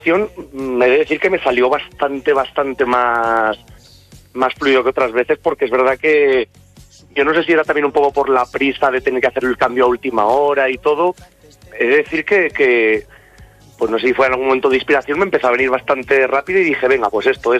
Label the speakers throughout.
Speaker 1: Me he de decir que me salió bastante más fluido que otras veces, porque es verdad que yo no sé si era también un poco por la prisa de tener que hacer el cambio a última hora y todo. He de decir que pues no sé si fue en algún momento de inspiración, me empezó a venir bastante rápido y dije, venga, pues esto.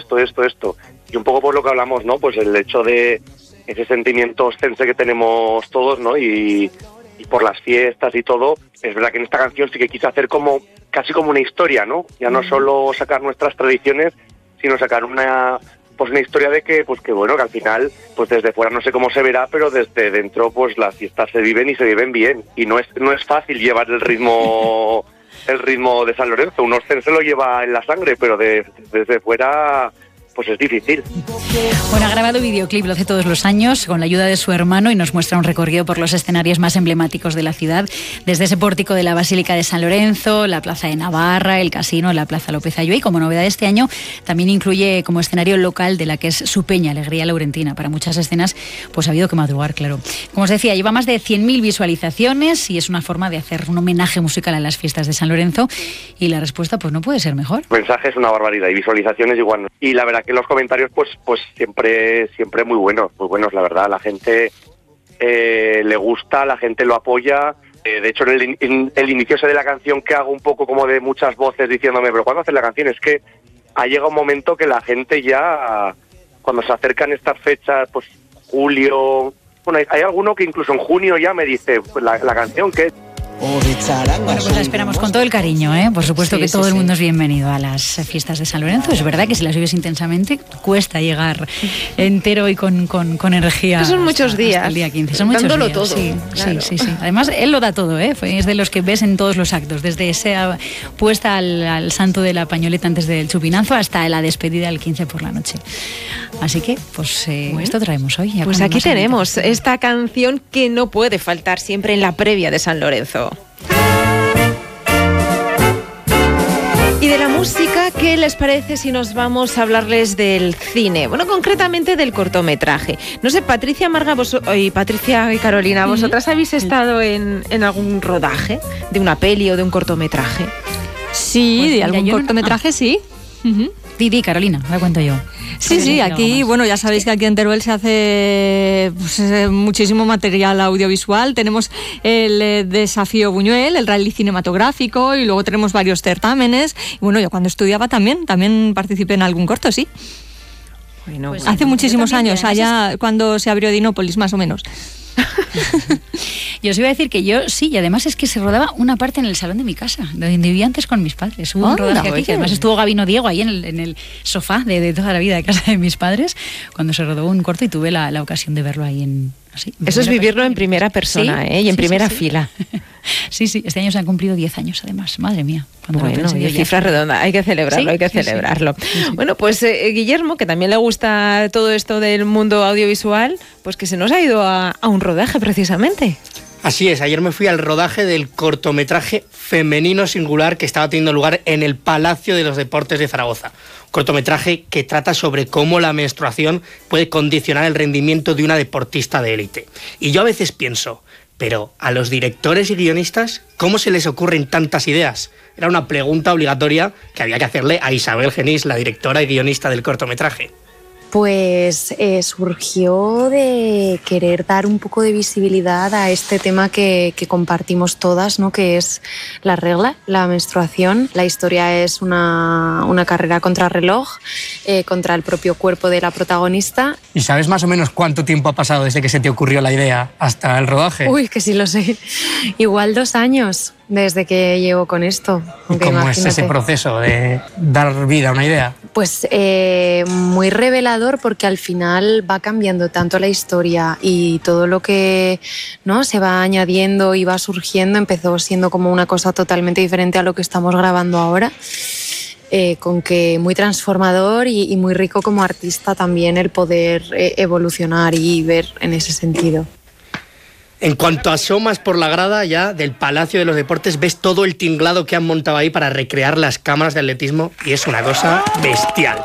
Speaker 1: Y un poco por lo que hablamos, ¿no? Pues el hecho de ese sentimiento ostense que tenemos todos, ¿no? Y por las fiestas y todo, es verdad que en esta canción sí que quise hacer casi como una historia, ¿no? Ya no solo sacar nuestras tradiciones, sino sacar una historia de que bueno, que al final, pues desde fuera no sé cómo se verá, pero desde dentro, pues las fiestas se viven y se viven bien. Y no es fácil llevar el ritmo de San Lorenzo. Un ostense lo lleva en la sangre, pero desde fuera pues es difícil.
Speaker 2: Bueno, ha grabado videoclip, lo hace todos los años, con la ayuda de su hermano, y nos muestra un recorrido por los escenarios más emblemáticos de la ciudad, desde ese pórtico de la Basílica de San Lorenzo, la Plaza de Navarra, el Casino, la Plaza López Aylló, y como novedad de este año también incluye como escenario local de la que es su peña, Alegría Laurentina. Para muchas escenas pues ha habido que madrugar, claro. Como os decía, lleva más de 100.000 visualizaciones y es una forma de hacer un homenaje musical a las fiestas de San Lorenzo, y la respuesta pues no puede ser mejor.
Speaker 1: El mensaje es una barbaridad y visualizaciones igual. Y la verdad que los comentarios pues siempre muy buenos, la verdad. La gente le gusta, la gente lo apoya. De hecho, en el inicio ese de la canción, que hago un poco como de muchas voces diciéndome, pero ¿cuándo haces la canción? Es que ha llegado un momento que la gente ya, cuando se acercan estas fechas, pues julio... Bueno, hay alguno que incluso en junio ya me dice, pues, la canción que...
Speaker 2: Bueno, pues la esperamos con todo el cariño, ¿eh? Por supuesto que todo el mundo es bienvenido a las fiestas de San Lorenzo. Es verdad que si las vives intensamente cuesta llegar entero y con energía.
Speaker 3: Son muchos días.
Speaker 2: Hasta el día 15. Son muchos
Speaker 3: dándolo
Speaker 2: días.
Speaker 3: todo.
Speaker 2: Sí,
Speaker 3: claro.
Speaker 2: sí. Además, él lo da todo, ¿eh? Es de los que ves en todos los actos, desde esa puesta al santo de la pañoleta antes del chupinazo hasta la despedida el 15 por la noche. Así que, pues esto traemos hoy.
Speaker 3: Pues aquí tenemos esta canción que no puede faltar siempre en la previa de San Lorenzo. Y de la música, ¿qué les parece si nos vamos a hablarles del cine? Bueno, concretamente del cortometraje. No sé, Patricia Marga y Patricia y Carolina, ¿vosotras habéis estado en algún rodaje de una peli o de un cortometraje?
Speaker 4: Sí, pues, de algún cortometraje sí.
Speaker 2: Di, Carolina, ahora cuento yo.
Speaker 4: Sí, aquí, bueno, ya sabéis que aquí en Teruel se hace muchísimo material audiovisual. Tenemos el Desafío Buñuel, el rally cinematográfico, y luego tenemos varios certámenes. Y bueno, yo cuando estudiaba también participé en algún corto, sí. Bueno, pues hace muchísimos años, allá cuando se abrió Dinópolis, más o menos.
Speaker 2: Yo os iba a decir que yo sí, y además es que se rodaba una parte en el salón de mi casa, donde vivía antes con mis padres. Hubo un rodaje aquí, que además estuvo Gabino Diego ahí en el sofá de toda la vida de casa de mis padres, cuando se rodó un corto, y tuve la ocasión de verlo ahí en... Así,
Speaker 3: eso es vivirlo en primera persona, ¿sí? Y en primera fila.
Speaker 2: Sí, este año se han cumplido 10 años además, madre mía.
Speaker 3: Bueno, cifra redonda, hay que celebrarlo, Sí. Bueno, pues Guillermo, que también le gusta todo esto del mundo audiovisual, pues que se nos ha ido a un rodaje precisamente.
Speaker 5: Así es, ayer me fui al rodaje del cortometraje femenino singular que estaba teniendo lugar en el Palacio de los Deportes de Zaragoza. Un cortometraje que trata sobre cómo la menstruación puede condicionar el rendimiento de una deportista de élite. Y yo a veces pienso, pero a los directores y guionistas, ¿cómo se les ocurren tantas ideas? Era una pregunta obligatoria que había que hacerle a Isabel Genís, la directora y guionista del cortometraje.
Speaker 6: Pues surgió de querer dar un poco de visibilidad a este tema que compartimos todas, ¿no? Que es la regla, la menstruación. La historia es una carrera contrarreloj, contra el propio cuerpo de la protagonista.
Speaker 5: ¿Y sabes más o menos cuánto tiempo ha pasado desde que se te ocurrió la idea hasta el rodaje?
Speaker 6: Uy, que sí lo sé. Igual 2 años desde que llevo con esto.
Speaker 5: ¿Y cómo es ese proceso de dar vida a una idea?
Speaker 6: Pues muy revelador, porque al final va cambiando tanto la historia y todo lo que, ¿no?, se va añadiendo y va surgiendo. Empezó siendo como una cosa totalmente diferente a lo que estamos grabando ahora. Con que muy transformador y muy rico como artista también el poder evolucionar y ver en ese sentido.
Speaker 5: En cuanto asomas por la grada ya del Palacio de los Deportes, ves todo el tinglado que han montado ahí para recrear las cámaras de atletismo y es una cosa bestial.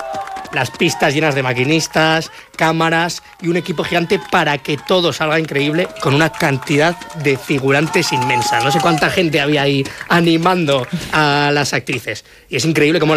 Speaker 5: las pistas llenas de maquinistas, cámaras y un equipo gigante para que todo salga increíble con una cantidad de figurantes inmensa. No sé cuánta gente había ahí animando a las actrices. Y es increíble cómo